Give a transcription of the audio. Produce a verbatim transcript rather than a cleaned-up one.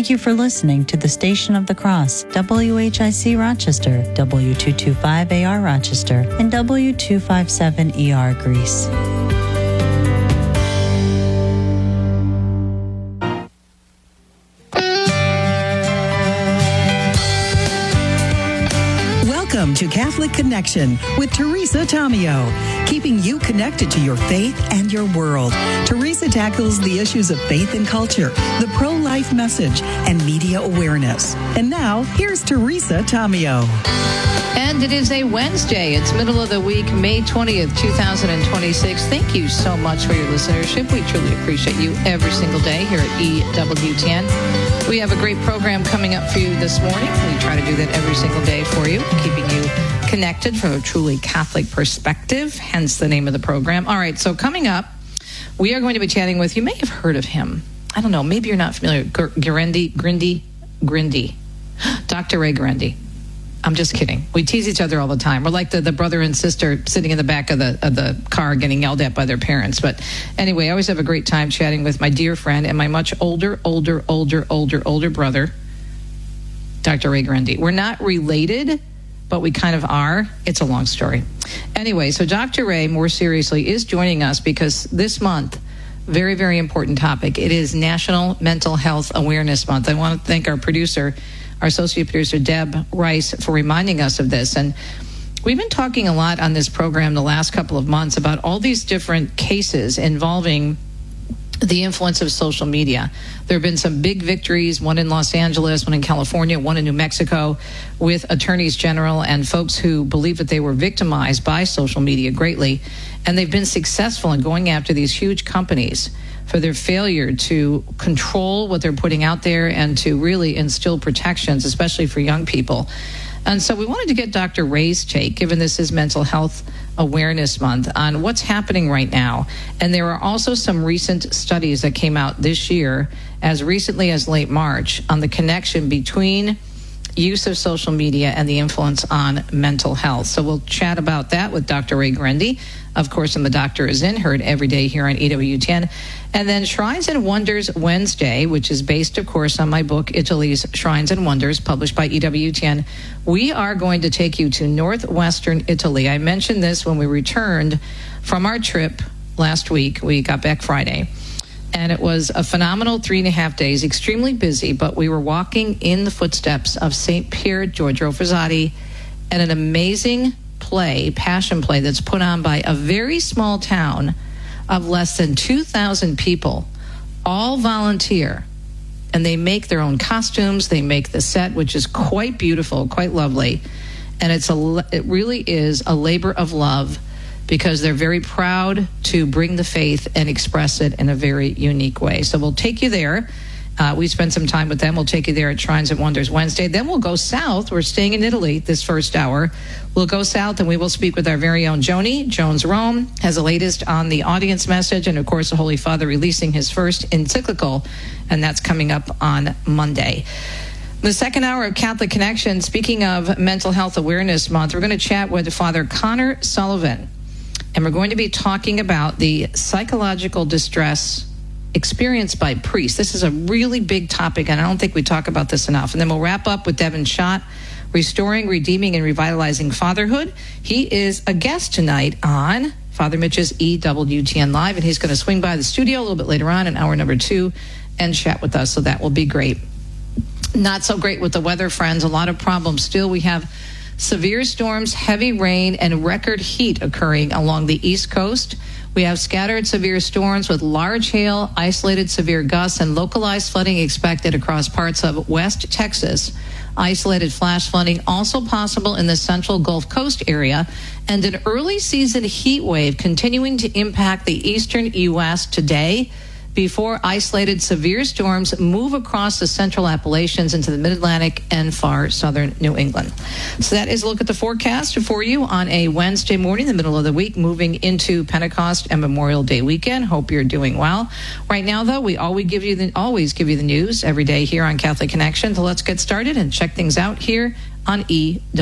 Thank you for listening to the Station of the Cross, W H I C Rochester, W two twenty-five A R Rochester, and W two fifty-seven E R Greece. Welcome to Catholic Connection with Teresa Tomeo, keeping you connected to your faith and your world. Teresa tackles the issues of faith and culture, the pro-life message, and media awareness. And now, here's Teresa Tomeo. And it is a Wednesday. It's middle of the week, May twentieth, twenty twenty-six. Thank you so much for your listenership. We truly appreciate you every single day here at E W T N. We have a great program coming up for you this morning. We try to do that every single day for you, keeping you connected from a truly Catholic perspective, hence the name of the program. All right, so coming up, we are going to be chatting with, you may have heard of him. I don't know, maybe you're not familiar. Guarendi, Grindy, Grindy. Doctor Ray Guarendi. I'm just kidding. We tease each other all the time. We're like the, the brother and sister sitting in the back of the of the car getting yelled at by their parents. But anyway, I always have a great time chatting with my dear friend and my much older, older, older, older, older brother, Doctor Ray Guarendi. We're not related, but we kind of are. It's a long story. Anyway, so Doctor Ray, more seriously, is joining us because this month, very, very important topic. It is National Mental Health Awareness Month. I want to thank our producer, our associate producer, Deb Rice, for reminding us of this. And we've been talking a lot on this program the last couple of months about all these different cases involving the influence of social media. There have been some big victories, one in Los Angeles, one in California, one in New Mexico, with attorneys general and folks who believe that they were victimized by social media greatly. And they've been successful in going after these huge companies for their failure to control what they're putting out there and to really instill protections, especially for young people. And so we wanted to get Doctor Ray's take, given this is Mental Health Awareness Month, on what's happening right now. And there are also some recent studies that came out this year, as recently as late March, on the connection between use of social media and the influence on mental health. So we'll chat about that with Doctor Ray Guarendi. Of course, and the doctor is in, heard every day here on E W T N. And then Shrines and Wonders Wednesday, which is based, of course, on my book, Italy's Shrines and Wonders, published by E W T N. We are going to take you to northwestern Italy. I mentioned this when we returned from our trip last week. We got back Friday. And it was a phenomenal three and a half days, extremely busy, but we were walking in the footsteps of Saint Pier Giorgio Frassati and an amazing play, passion play, that's put on by a very small town of less than two thousand people, all volunteer. And they make their own costumes. They make the set, which is quite beautiful, quite lovely. And it's a, it really is a labor of love, because they're very proud to bring the faith and express it in a very unique way. So we'll take you there. Uh, we spent some time with them. We'll take you there at Shrines and Wonders Wednesday. Then we'll go south. We're staying in Italy this first hour. We'll go south and we will speak with our very own Joni. Jones Rome has the latest on the audience message, and of course the Holy Father releasing his first encyclical, and that's coming up on Monday. The second hour of Catholic Connection, speaking of Mental Health Awareness Month, we're going to chat with Father Connor Sullivan. And we're going to be talking about the psychological distress experienced by priests. This is a really big topic, and I don't think we talk about this enough. And then we'll wrap up with Devin Schott, Restoring, Redeeming, and Revitalizing Fatherhood. He is a guest tonight on Father Mitch's E W T N Live, and he's going to swing by the studio a little bit later on in hour number two and chat with us, so that will be great. Not so great with the weather, friends. A lot of problems still. We have severe storms, heavy rain, and record heat occurring along the East Coast. We have scattered severe storms with large hail, isolated severe gusts, and localized flooding expected across parts of West Texas. Isolated flash flooding also possible in the central Gulf Coast area, and an early season heat wave continuing to impact the eastern U S today, before isolated severe storms move across the central Appalachians into the mid-Atlantic and far southern New England. So that is a look at the forecast for you on a Wednesday morning, the middle of the week, moving into Pentecost and Memorial Day weekend. Hope you're doing well. Right now, though, we always give you the, always give you the news every day here on Catholic Connection. So let's get started and check things out here on E W.